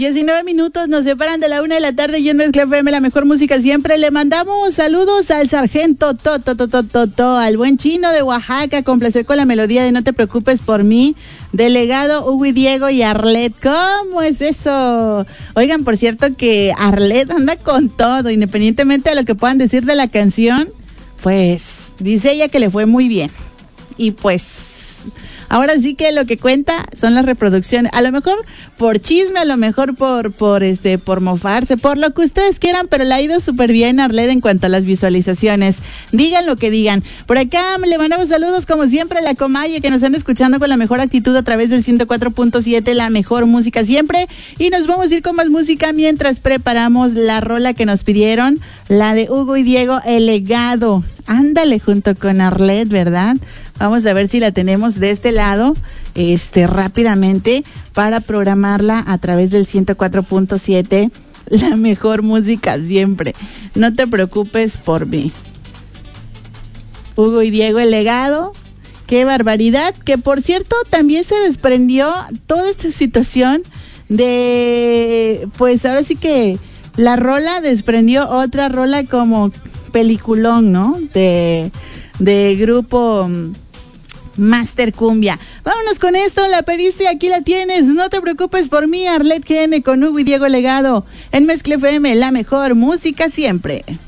19 minutos nos separan de la 1 de la tarde y en Mezcla FM, la mejor música siempre. Le mandamos saludos al sargento al buen chino de Oaxaca, con placer con la melodía de No te preocupes por mí, delegado Hugo y Diego y Arlet. ¿Cómo es eso? Oigan, por cierto que Arlet anda con todo, independientemente de lo que puedan decir de la canción, pues dice ella que le fue muy bien. Y pues ahora sí que lo que cuenta son las reproducciones, a lo mejor por chisme, a lo mejor por mofarse, por lo que ustedes quieran, pero le ha ido súper bien a Arled en cuanto a las visualizaciones. Digan lo que digan. Por acá le mandamos saludos como siempre a la Comaye, que nos están escuchando con la mejor actitud a través del 104.7, la mejor música siempre. Y nos vamos a ir con más música mientras preparamos la rola que nos pidieron, la de Hugo y Diego, El Legado. Ándale, junto con Arled, ¿verdad? Vamos a ver si la tenemos de este lado, rápidamente, para programarla a través del 104.7, la mejor música siempre. No te preocupes por mí. Hugo y Diego, El Legado. Qué barbaridad, que por cierto también se desprendió toda esta situación de, pues ahora sí que la rola desprendió otra rola como peliculón, ¿no? De grupo Master Cumbia. Vámonos con esto, la pediste, aquí la tienes. No te preocupes por mí, Arlet GM con Hugo y Diego Legado. En Mezcla FM, la mejor música siempre.